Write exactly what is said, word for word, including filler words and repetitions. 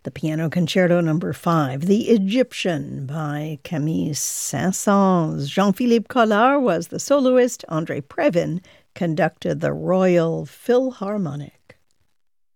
the Piano Concerto number five, The Egyptian by Camille Saint-Saëns. Jean-Philippe Collard was the soloist. André Previn conducted the Royal Philharmonic.